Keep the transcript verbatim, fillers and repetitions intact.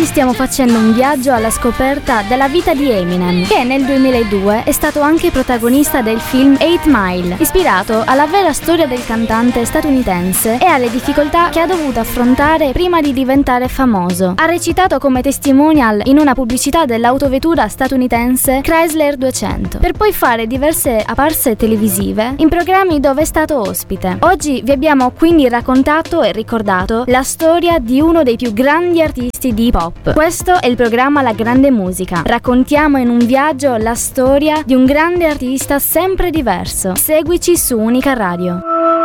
Oggi stiamo facendo un viaggio alla scoperta della vita di Eminem, che nel duemiladue è stato anche protagonista del film Eight Mile, ispirato alla vera storia del cantante statunitense e alle difficoltà che ha dovuto affrontare prima di diventare famoso. Ha recitato come testimonial in una pubblicità dell'autovettura statunitense Chrysler duecento, per poi fare diverse apparse televisive in programmi dove è stato ospite. Oggi vi abbiamo quindi raccontato e ricordato la storia di uno dei più grandi artisti di hip hop. Questo è il programma La Grande Musica. Raccontiamo in un viaggio la storia di un grande artista sempre diverso. Seguici su Unica Radio.